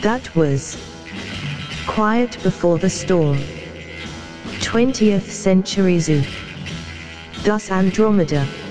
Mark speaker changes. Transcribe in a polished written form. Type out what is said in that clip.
Speaker 1: That was Quiet Before the Storm. 20th Century Zoo. Thus Andromeda.